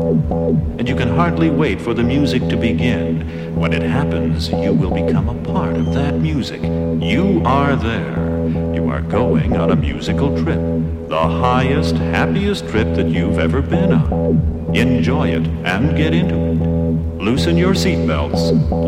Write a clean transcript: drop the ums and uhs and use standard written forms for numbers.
and you can hardly wait for the music to begin. When it happens, you will become a part of that music. You are there. You are going on a musical trip. The highest, happiest trip that you've ever been on. Enjoy it and get into it. Loosen your seatbelts.